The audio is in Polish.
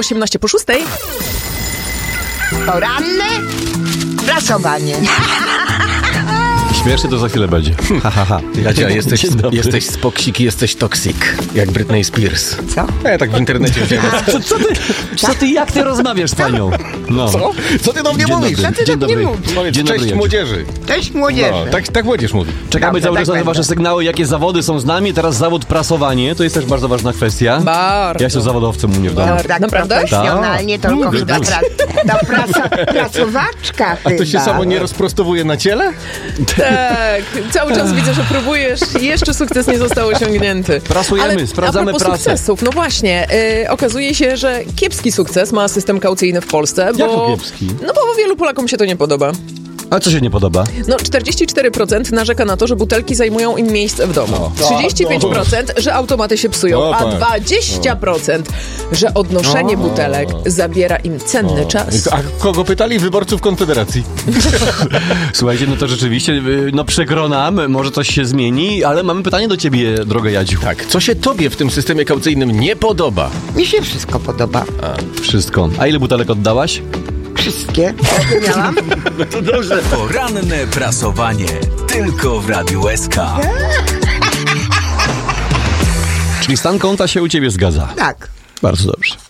18:06. Poranne prasowanie. Śmiesznie to za chwilę będzie. Jadzia, jesteś spoksik, jesteś toksik. Jak Britney Spears. Co? Ja tak w internecie wziąłem. Co ty, jak ty rozmawiasz z panią? No. Co ty do mnie Dzień mówisz? dobry. Co ty Dzień do mnie dobry. mówisz? Powiedz, Dzień dobry, cześć Jadziu. młodzieży. Cześć młodzieży. No, tak młodzież mówi. Czekamy Dobrze, cały czas tak na wasze będę. sygnały, jakie zawody są z nami. Teraz zawód prasowanie, to jest też bardzo ważna kwestia. Bardzo. Ja jestem zawodowcem u mnie w domu. Tak Naprawdę? profesjonalnie, to tylko chyba prasowaczka A to się chyba. samo nie rozprostowuje na ciele? Tak, cały czas widzę, że próbujesz. Jeszcze sukces nie został osiągnięty. Prasujemy, Ale sprawdzamy a propos prasę. sukcesów, no właśnie, okazuje się, że kiepski sukces ma system kaucyjny w Polsce, bo... Jako kiepski? No bo wielu Polakom się to nie podoba. A co się nie podoba? No 44% narzeka na to, że butelki zajmują im miejsce w domu. 35%, że automaty się psują, O, a tak. 20%, że odnoszenie butelek zabiera im cenny czas. A kogo pytali? Wyborców Konfederacji. Słuchajcie, no to rzeczywiście, no przykro nam, może coś się zmieni, ale mamy pytanie do ciebie, droga Jadziu. Tak, co się tobie w tym systemie kaucyjnym nie podoba? Mi się wszystko podoba. Wszystko. A ile butelek oddałaś? Wszystkie. Jakie miałam? Poranne prasowanie. Tylko w Radiu SK. Czyli stan konta się u ciebie zgadza. Tak. Bardzo dobrze.